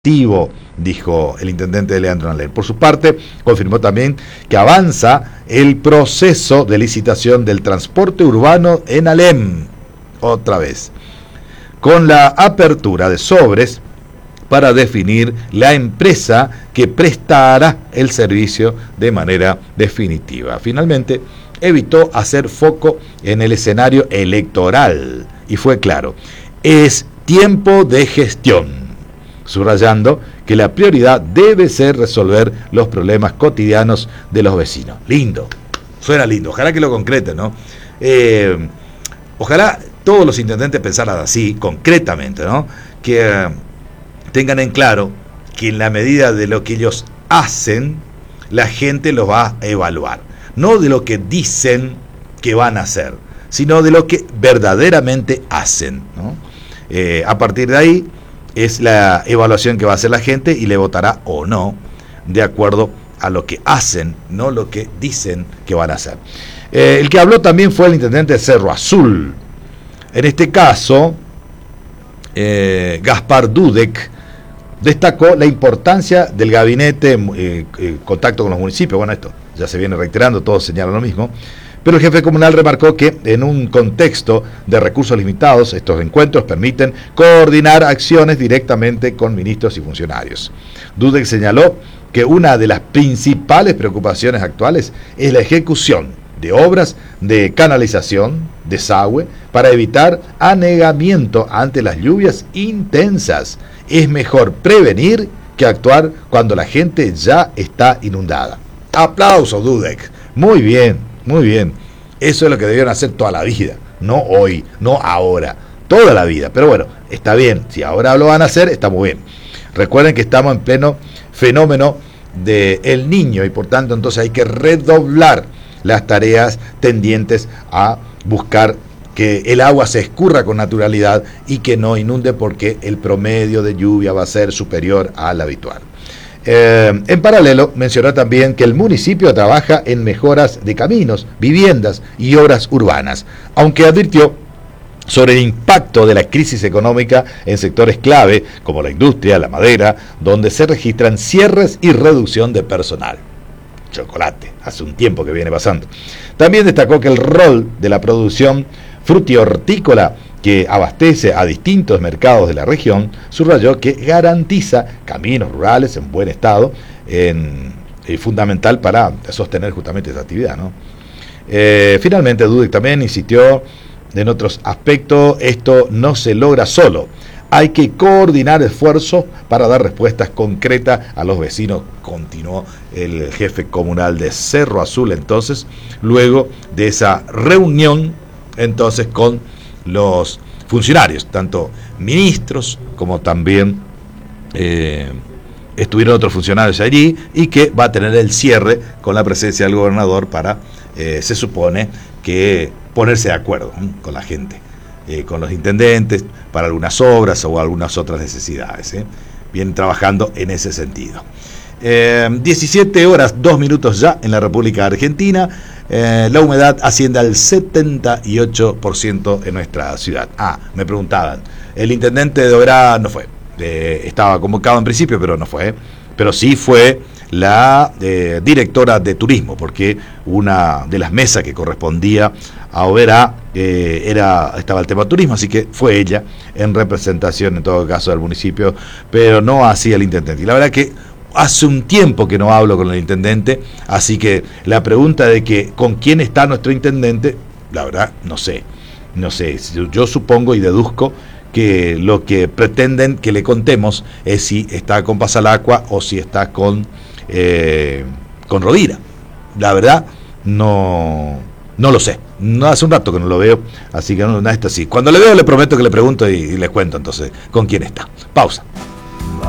dijo el intendente de Leandro Nalén. Por su parte, confirmó también que avanza el proceso de licitación del transporte urbano en Alem, otra vez, con la apertura de sobres para definir la empresa que prestará el servicio de manera definitiva. Finalmente, evitó hacer foco en el escenario electoral y fue claro, es tiempo de gestión, subrayando que la prioridad debe ser resolver los problemas cotidianos de los vecinos. Lindo, suena lindo, ojalá que lo concreten, ¿no? Ojalá todos los intendentes pensaran así, concretamente, ¿no? Que tengan en claro que en la medida de lo que ellos hacen, la gente los va a evaluar. No de lo que dicen que van a hacer, sino de lo que verdaderamente hacen, ¿no? A partir de ahí es la evaluación que va a hacer la gente y le votará o no de acuerdo a lo que hacen, no lo que dicen que van a hacer. El que habló también fue el intendente de Cerro Azul. En este caso, Gaspar Dudek destacó la importancia del gabinete, contacto con los municipios. Bueno, esto ya se viene reiterando, todos señalan lo mismo. Pero el jefe comunal remarcó que en un contexto de recursos limitados, estos encuentros permiten coordinar acciones directamente con ministros y funcionarios. Dudek señaló que una de las principales preocupaciones actuales es la ejecución de obras de canalización, desagüe, para evitar anegamiento ante las lluvias intensas. Es mejor prevenir que actuar cuando la gente ya está inundada. Aplausos, Dudek. Muy bien. Muy bien, eso es lo que debieron hacer toda la vida, no hoy, no ahora, toda la vida. Pero bueno, está bien, si ahora lo van a hacer, está muy bien. Recuerden que estamos en pleno fenómeno del Niño y por tanto entonces hay que redoblar las tareas tendientes a buscar que el agua se escurra con naturalidad y que no inunde porque el promedio de lluvia va a ser superior al habitual. En paralelo, mencionó también que el municipio trabaja en mejoras de caminos, viviendas y obras urbanas, aunque advirtió sobre el impacto de la crisis económica en sectores clave como la industria, la madera, donde se registran cierres y reducción de personal. Chocolate, hace un tiempo que viene pasando. También destacó que el rol de la producción frutihortícola que abastece a distintos mercados de la región, subrayó que garantiza caminos rurales en buen estado, fundamental para sostener justamente esta actividad, ¿no? Finalmente, Dudek también insistió en otros aspectos, esto no se logra solo, hay que coordinar esfuerzos para dar respuestas concretas a los vecinos, continuó el jefe comunal de Cerro Azul, entonces, luego de esa reunión, entonces, con los funcionarios, tanto ministros como también estuvieron otros funcionarios allí y que va a tener el cierre con la presencia del gobernador para, se supone, que ponerse de acuerdo con la gente, con los intendentes para algunas obras o algunas otras necesidades. Vienen trabajando en ese sentido. 17 horas 2 minutos ya en la República Argentina. La humedad asciende al 78% en nuestra ciudad. Me preguntaban, el intendente de Oberá no fue, estaba convocado en principio, pero no fue, pero sí fue la directora de turismo, porque una de las mesas que correspondía a Oberá estaba el tema turismo, así que fue ella en representación en todo caso del municipio, pero no así el intendente. Y la verdad que hace un tiempo que no hablo con el intendente, así que la pregunta de que con quién está nuestro intendente, la verdad no sé, yo supongo y deduzco que lo que pretenden que le contemos es si está con Pasalacqua o si está con Rovira. La verdad no lo sé, no hace un rato que no lo veo, así que no está así. Cuando le veo le prometo que le pregunto y les cuento entonces con quién está. Pausa.